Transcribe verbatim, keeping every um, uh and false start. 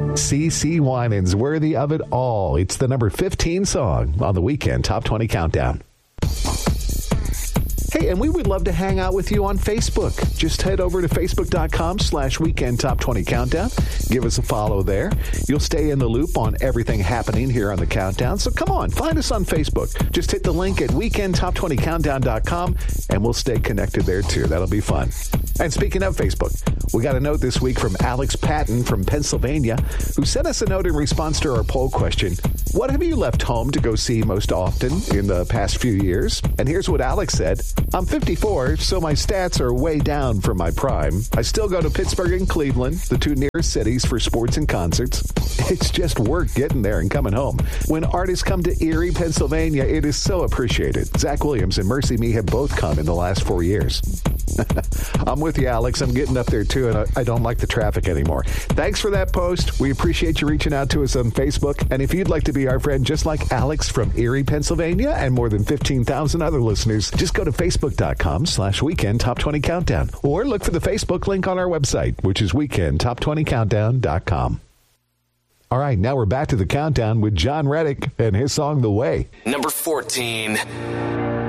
C C Winans, Worthy of It All. It's the number fifteen song on the Weekend Top twenty Countdown. Hey, and we would love to hang out with you on Facebook. Just head over to facebook.com slash weekend top 20 countdown. Give us a follow there. You'll stay in the loop on everything happening here on the countdown. So come on, find us on Facebook. Just hit the link at weekend top twenty countdown dot com and we'll stay connected there too. That'll be fun. And speaking of Facebook, we got a note this week from Alex Patton from Pennsylvania, who sent us a note in response to our poll question. What have you left home to go see most often in the past few years? And here's what Alex said. I'm fifty-four, so my stats are way down from my prime. I still go to Pittsburgh and Cleveland, the two nearest cities for sports and concerts. It's just work getting there and coming home. When artists come to Erie, Pennsylvania, it is so appreciated. Zach Williams and Mercy Me have both come in the last four years. I'm with you, Alex. I'm getting up there, too, and I, I don't like the traffic anymore. Thanks for that post. We appreciate you reaching out to us on Facebook. And if you'd like to be our friend just like Alex from Erie, Pennsylvania, and more than fifteen thousand other listeners, just go to facebook.com slash weekend top 20 countdown. Or look for the Facebook link on our website, which is weekend top twenty countdown dot com. All right, now we're back to the countdown with John Reddick and his song, The Way. Number fourteen.